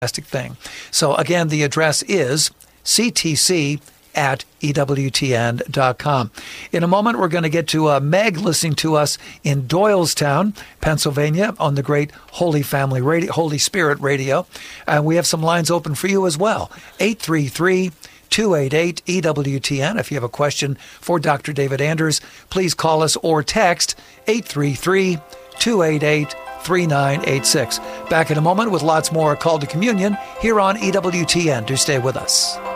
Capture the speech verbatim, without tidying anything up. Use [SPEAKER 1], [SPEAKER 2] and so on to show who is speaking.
[SPEAKER 1] fantastic thing. So again, the address is C T C at E W T N dot com. In a moment, we're going to get to uh, Meg listening to us in Doylestown, Pennsylvania, on the great Holy Family Radio, Holy Spirit Radio. And we have some lines open for you as well. eight three three, two eight eight, E W T N. If you have a question for Doctor David Anders, please call us or text eight three three, two eight eight, three nine eight six. Back in a moment with lots more Call to Communion here on E W T N. Do stay with us.